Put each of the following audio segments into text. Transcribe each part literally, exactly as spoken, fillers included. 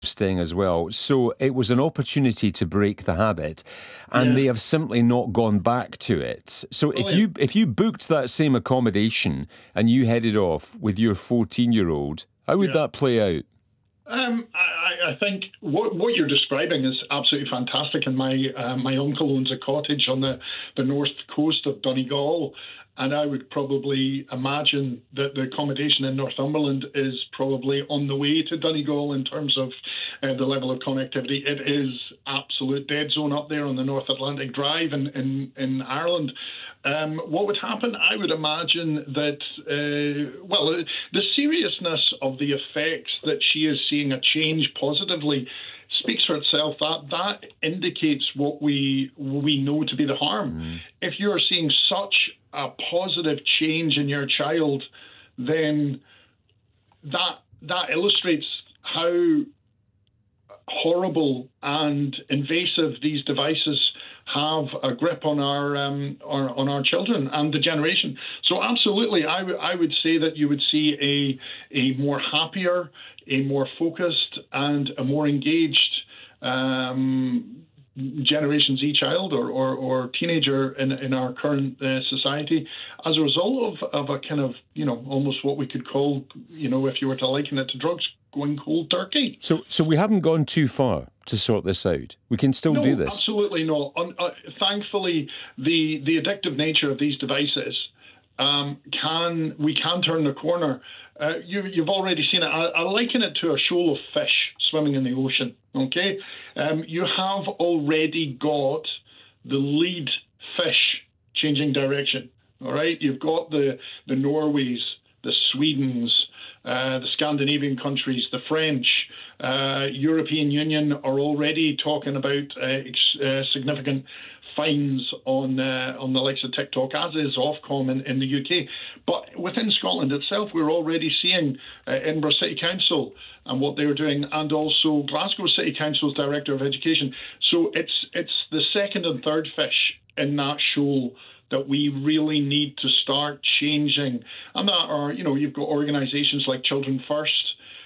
staying as well. So it was an opportunity to break the habit, and Yeah. they have simply not gone back to it. So if Brilliant. you if you booked that same accommodation and you headed off with your fourteen-year-old, how would Yeah. that play out? Um, I, I think what, what you're describing is absolutely fantastic. And my uh, my uncle owns a cottage on the, the north coast of Donegal. And I would probably imagine that the accommodation in Northumberland is probably on the way to Donegal in terms of uh, the level of connectivity. It is absolute dead zone up there on the North Atlantic Drive in, in, in Ireland. Um, what would happen? I would imagine that, uh, well, the seriousness of the effects that she is seeing a change positively speaks for itself. That that indicates what we we know to be the harm. Mm. If you're seeing such a positive change in your child, then that that illustrates how horrible and invasive these devices have a grip on our, um, our on our children and the generation. So absolutely, I, w- I would say that you would see a a more happier, a more focused, and a more engaged um, Generation Z child or, or, or teenager in in our current uh, society as a result of, of a kind of, you know, almost what we could call, you know, if you were to liken it to drugs, going cold turkey. So so we haven't gone too far to sort this out. We can still no, do this. Absolutely not. Um, uh, thankfully, the, the addictive nature of these devices um, can we can turn the corner. Uh, you, you've already seen it. I, I liken it to a shoal of fish swimming in the ocean. Okay, um, you have already got the lead fish changing direction. All right, you've got the the Norways, the Swedens, uh, the Scandinavian countries, the French, uh, European Union are already talking about uh, ex- uh, significant fines on uh, on the likes of TikTok, as is Ofcom in, in the U K. But within Scotland itself, we're already seeing uh, Edinburgh City Council and what they're doing, and also Glasgow City Council's Director of Education. So it's it's the second and third fish in that shoal that we really need to start changing. And that are, you know, you've got organisations like Children First,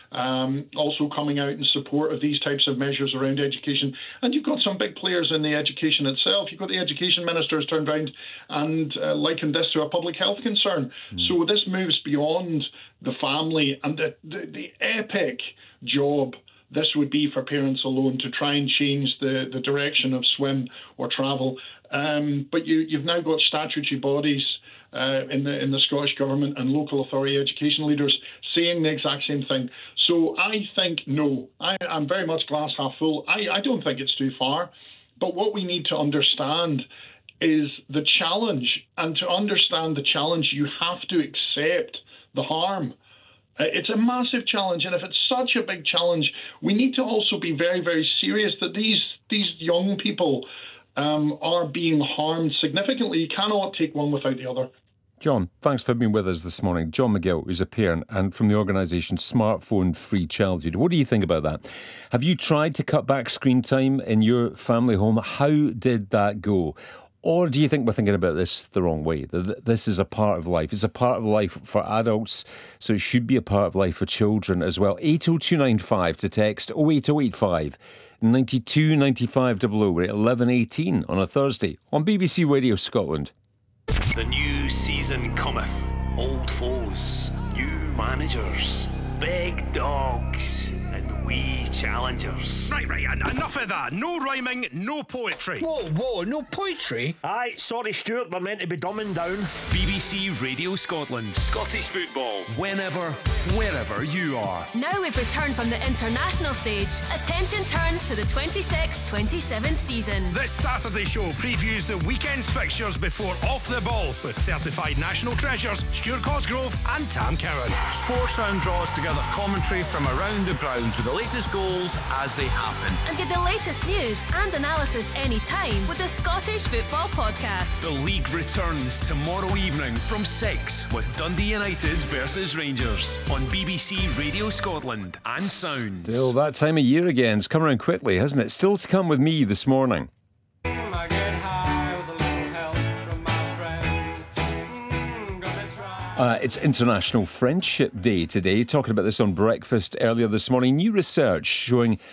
Um, also coming out in support of these types of measures around education. And you've got some big players in the education itself. You've got the education minister has turned around and uh, likened this to a public health concern. Mm. So this moves beyond the family and the, the, the epic job this would be for parents alone to try and change the, the direction of swim or travel. Um, but you, you've now got statutory bodies Uh, in the in the Scottish Government and local authority education leaders saying the exact same thing. So I think, no, I, I'm very much glass half full. I, I don't think it's too far. But what we need to understand is the challenge. And to understand the challenge, you have to accept the harm. Uh, it's a massive challenge. And if it's such a big challenge, we need to also be very, very serious that these these young people um, are being harmed significantly. You cannot take one without the other. John, thanks for being with us this morning. John McGill, who's a parent and from the organisation Smartphone Free Childhood. What do you think about that? Have you tried to cut back screen time in your family home? How did that go? Or do you think we're thinking about this the wrong way? That this is a part of life. It's a part of life for adults, so it should be a part of life for children as well. eight oh two nine five to text oh eight oh eight five ninety-two ninety-five double oh. We're at eleven eighteen on a Thursday on B B C Radio Scotland. The new season cometh. Old foes, new managers, big dogs, and wee challengers. Right, right, en- enough of that. No rhyming, no poetry. Whoa, whoa, no poetry? Aye, sorry Stuart, we're meant to be dumbing down. B B C Radio Scotland. Scottish football. Whenever, wherever you are. Now we've returned from the international stage. Attention turns to the twenty-six twenty-seven season. This Saturday show previews the weekend's fixtures before Off the Ball with certified national treasures Stuart Cosgrove and Tam Cowan. Sportsround draws together commentary from around the grounds with the latest goals as they happen. And get the latest news and analysis anytime with the Scottish Football Podcast. The league returns tomorrow evening from six with Dundee United versus Rangers on B B C Radio Scotland and Sounds. Still that time of year again. It's come around quickly, hasn't it? Still to come with me this morning. Uh, it's International Friendship Day today. Talking about this on breakfast earlier this morning. New research showing